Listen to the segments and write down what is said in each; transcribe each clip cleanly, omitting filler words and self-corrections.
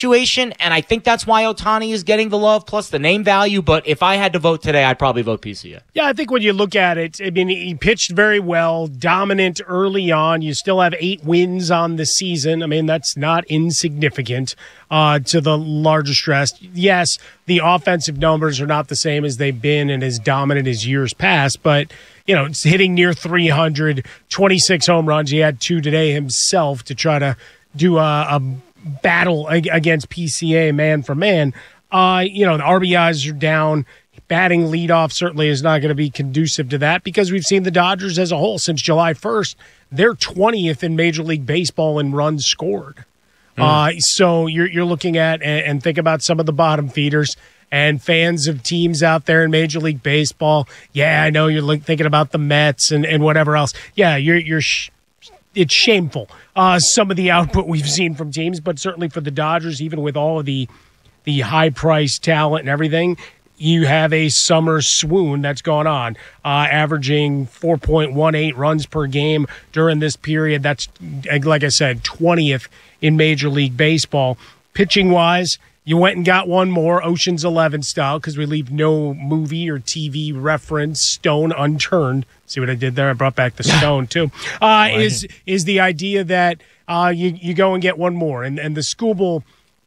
situation, and I think that's why Ohtani is getting the love plus the name value. But if I had to vote today, I'd probably vote PCA. Yeah, I think when you look at it, I mean, he pitched very well, dominant early on. You still have 8 wins on the season. I mean, that's not insignificant to the larger stress. Yes, the offensive numbers are not the same as they've been and as dominant as years past, but it's hitting near 300, 26 home runs. He had 2 today himself to try to do a battle against PCA man for man. The RBIs are down. Batting leadoff certainly is not going to be conducive to that because we've seen the Dodgers as a whole since July 1st. They're 20th in Major League Baseball in runs scored. So you're looking at and think about some of the bottom feeders and fans of teams out there in Major League Baseball. Yeah, I know you're thinking about the Mets and whatever else. Yeah, it's shameful, some of the output we've seen from teams, but certainly for the Dodgers, even with all of the high-priced talent and everything, you have a summer swoon that's gone on, averaging 4.18 runs per game during this period. That's, like I said, 20th in Major League Baseball. Pitching-wise, you went and got one more, Ocean's 11 style, because we leave no movie or TV reference stone unturned. See what I did there? I brought back the stone, too. Is the idea that you go and get one more. And the Skubal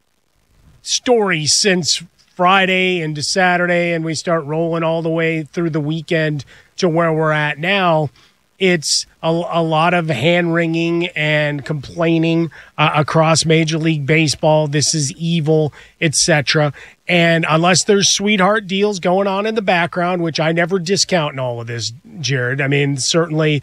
story since Friday into Saturday, and we start rolling all the way through the weekend to where we're at now, it's a lot of hand-wringing and complaining across Major League Baseball. This is evil, etc. And unless there's sweetheart deals going on in the background, which I never discount in all of this, Jared. I mean, certainly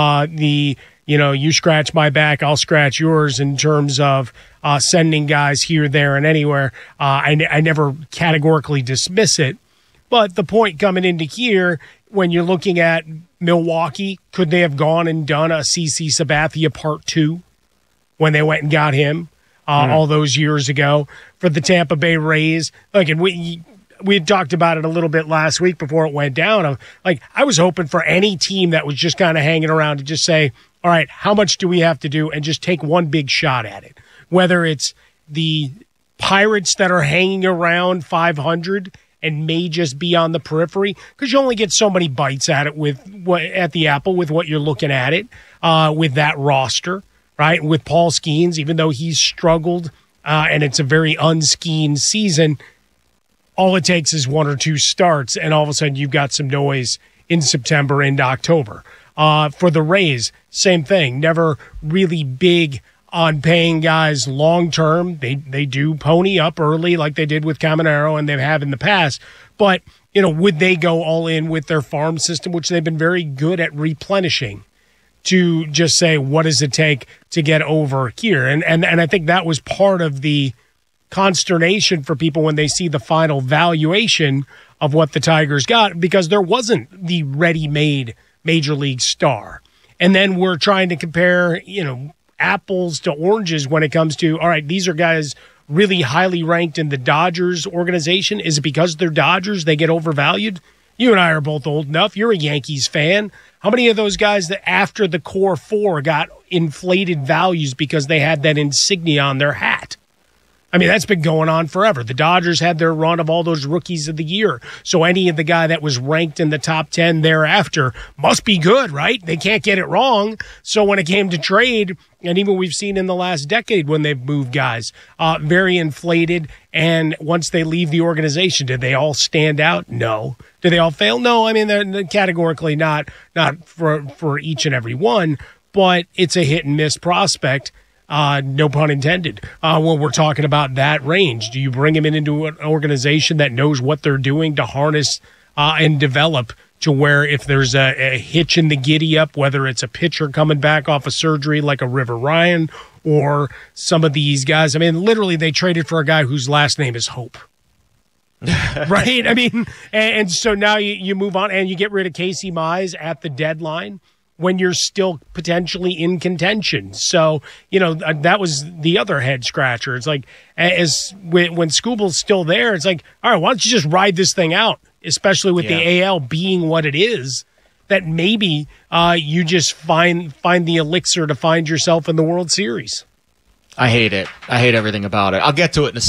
you scratch my back, I'll scratch yours in terms of sending guys here, there, and anywhere. I never categorically dismiss it. But the point coming into here, when you're looking at Milwaukee, could they have gone and done a CC Sabathia Part 2 when they went and got him all those years ago? For the Tampa Bay Rays, and we had talked about it a little bit last week before it went down. I was hoping for any team that was just kind of hanging around to just say, all right, how much do we have to do, and just take one big shot at it. Whether it's the Pirates that are hanging around 500 and may just be on the periphery, because you only get so many bites at it at the apple with what you're looking at it with that roster, right? With Paul Skeens, even though he's struggled and it's a very unskeen season, all it takes is 1 or 2 starts, and all of a sudden you've got some noise in September and October. For the Rays, same thing. Never really big on paying guys long-term. They do pony up early like they did with Caminero and they have in the past. But, would they go all in with their farm system, which they've been very good at replenishing, to just say, what does it take to get over here? And I think that was part of the consternation for people when they see the final valuation of what the Tigers got, because there wasn't the ready-made Major League star. And then we're trying to compare, apples to oranges when it comes to, all right, these are guys really highly ranked in the Dodgers organization. Is it because they're Dodgers they get overvalued? You and I are both old enough. You're a Yankees fan. How many of those guys that after the core 4 got inflated values because they had that insignia on their hat? I mean, that's been going on forever. The Dodgers had their run of all those rookies of the year. So any of the guy that was ranked in the top 10 thereafter must be good, right? They can't get it wrong. So when it came to trade, and even we've seen in the last decade when they've moved guys, very inflated. And once they leave the organization, did they all stand out? No. Do they all fail? No. I mean, they're categorically not for each and every one, but it's a hit and miss prospect. No pun intended. When we're talking about that range, do you bring him into an organization that knows what they're doing to harness and develop to where if there's a hitch in the giddy up, whether it's a pitcher coming back off of surgery like a River Ryan or some of these guys? I mean, literally they traded for a guy whose last name is Hope. Right? I mean, and so now you move on and you get rid of Casey Mize at the deadline when you're still potentially in contention. So, that was the other head scratcher. It's like, when Skubal's still there, it's like, all right, why don't you just ride this thing out, especially with the AL being what it is, that maybe you just find the elixir to find yourself in the World Series. I hate it. I hate everything about it. I'll get to it in a